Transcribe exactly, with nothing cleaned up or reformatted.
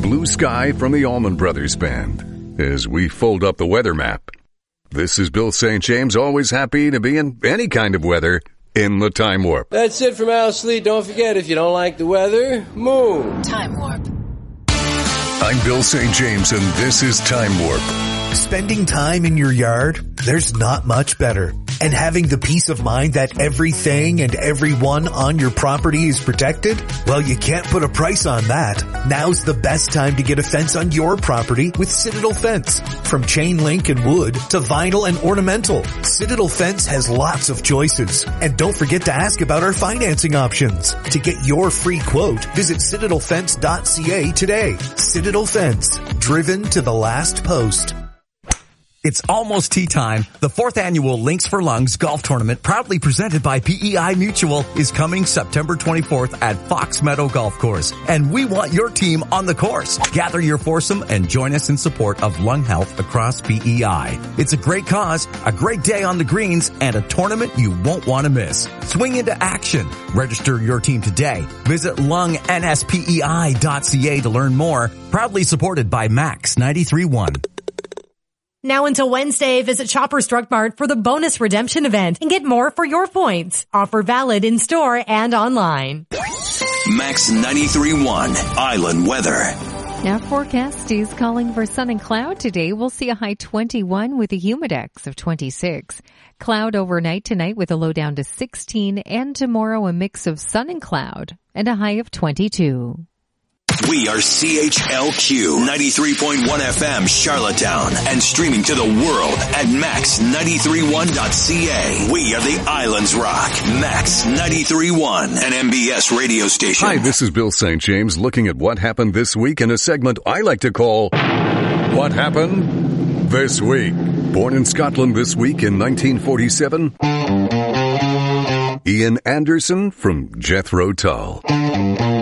Blue Sky from the Allman Brothers Band as we fold up the weather map. This is Bill Saint James, always happy to be in any kind of weather in the Time Warp. That's it from Al Sleet. Don't forget, if you don't like the weather, move. Time Warp. I'm Bill Saint James, and this is Time Warp. Spending time in your yard, there's not much better. And having the peace of mind that everything and everyone on your property is protected? Well, you can't put a price on that. Now's the best time to get a fence on your property with Citadel Fence. From chain link and wood to vinyl and ornamental, Citadel Fence has lots of choices. And don't forget to ask about our financing options. To get your free quote, visit citadel fence dot c a today. Citadel Fence, driven to the last post. It's almost tea time. The fourth annual Links for Lungs golf tournament, proudly presented by P E I Mutual, is coming September twenty-fourth at Fox Meadow Golf Course. And we want your team on the course. Gather your foursome and join us in support of lung health across P E I. It's a great cause, a great day on the greens, and a tournament you won't want to miss. Swing into action. Register your team today. Visit lung n s p e i dot c a to learn more. Proudly supported by Max ninety-three point one. Now until Wednesday, visit Shoppers Drug Mart for the bonus redemption event and get more for your points. Offer valid in store and online. Max ninety-three point one Island Weather. Now forecast is calling for sun and cloud today. We'll see a high twenty-one with a humidex of twenty-six. Cloud overnight tonight with a low down to sixteen, and tomorrow a mix of sun and cloud and a high of twenty-two. We are C H L Q ninety-three point one F M Charlottetown and streaming to the world at max ninety-three point one dot c a. We are the Islands Rock. Max ninety-three point one, an M B S radio station. Hi, this is Bill Saint James looking at what happened this week in a segment I like to call What Happened This Week. Born in Scotland this week in nineteen forty-seven, Ian Anderson from Jethro Tull.